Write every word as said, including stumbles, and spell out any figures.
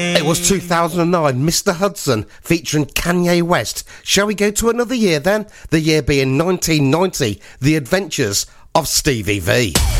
It was two thousand nine, Mister Hudson, featuring Kanye West. Shall we go to another year then? The year being nineteen ninety, The Adventures of Stevie V.